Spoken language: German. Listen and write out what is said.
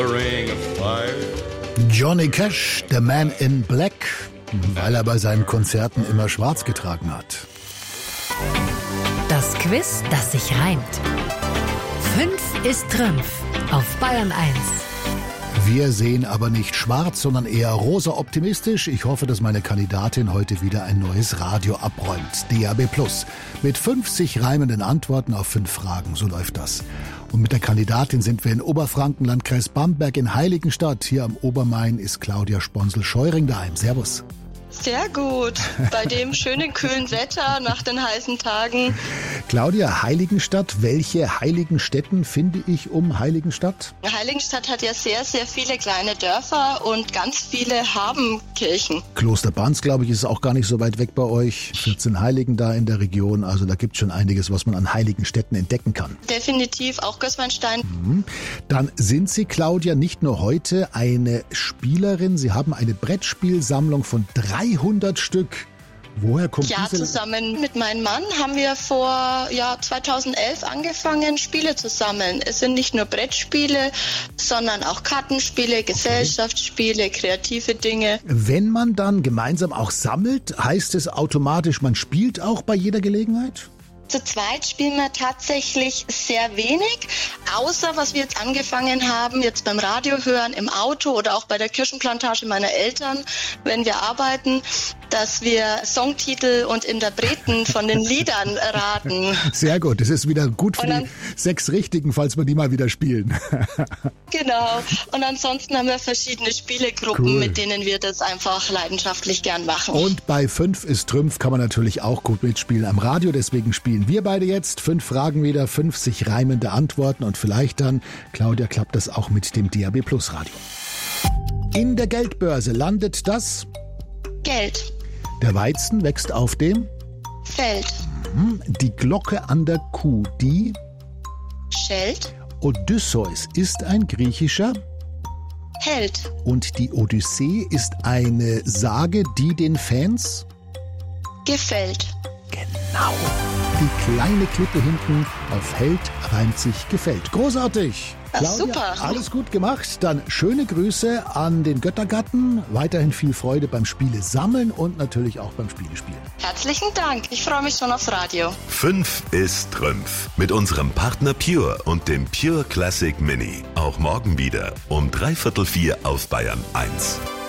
Johnny Cash, The Man in Black, weil er bei seinen Konzerten immer schwarz getragen hat. Das Quiz, das sich reimt. 5 ist Trümpf auf Bayern 1. Wir sehen aber nicht schwarz, sondern eher rosa optimistisch. Ich hoffe, dass meine Kandidatin heute wieder ein neues Radio abräumt. DAB+. Mit 50 reimenden Antworten auf 5 Fragen. So läuft das. Und mit der Kandidatin sind wir in Oberfranken, Landkreis Bamberg in Heiligenstadt. Hier am Obermain ist Claudia Sponsel-Scheuring daheim. Servus. Sehr gut. Bei dem schönen, kühlen Wetter nach den heißen Tagen. Claudia, Heiligenstadt. Welche heiligen Städten finde ich um Heiligenstadt? Heiligenstadt hat ja sehr, sehr viele kleine Dörfer und ganz viele haben Kirchen. Kloster Banz, glaube ich, ist auch gar nicht so weit weg bei euch. 14 Heiligen da in der Region. Also da gibt es schon einiges, was man an heiligen Städten entdecken kann. Definitiv, auch Gößweinstein. Dann sind Sie, Claudia, nicht nur heute eine Spielerin. Sie haben eine Brettspielsammlung von 300 Stück. Woher kommt Ja, diese? Zusammen mit meinem Mann haben wir vor 2011 angefangen, Spiele zu sammeln. Es sind nicht nur Brettspiele, sondern auch Kartenspiele, Gesellschaftsspiele, kreative Dinge. Wenn man dann gemeinsam auch sammelt, heißt es automatisch, man spielt auch bei jeder Gelegenheit? Zu zweit spielen wir tatsächlich sehr wenig, außer was wir jetzt angefangen haben, jetzt beim Radio hören, im Auto oder auch bei der Kirschenplantage meiner Eltern, wenn wir arbeiten, dass wir Songtitel und Interpreten von den Liedern raten. Sehr gut, das ist wieder gut für die 6 Richtigen, falls wir die mal wieder spielen. Genau, und ansonsten haben wir verschiedene Spielegruppen, mit denen wir das einfach leidenschaftlich gern machen. Und bei 5 ist Trümpf kann man natürlich auch gut mitspielen am Radio, deswegen spielen wir beide jetzt 5 Fragen wieder, 50 reimende Antworten und vielleicht dann, Claudia, klappt das auch mit dem DAB+ Radio. In der Geldbörse landet das Geld. Der Weizen wächst auf dem Feld. Die Glocke an der Kuh, die Schellt. Odysseus ist ein griechischer Held. Und die Odyssee ist eine Sage, die den Fans Gefällt. Genau. Die kleine Klippe hinten auf Held reimt sich gefällt. Großartig. Claudia, super. Alles gut gemacht. Dann schöne Grüße an den Göttergatten. Weiterhin viel Freude beim Spiele sammeln und natürlich auch beim Spiele spielen. Herzlichen Dank. Ich freue mich schon aufs Radio. 5 ist Trümpf. Mit unserem Partner Pure und dem Pure Classic Mini. Auch morgen wieder um 3/4 auf Bayern 1.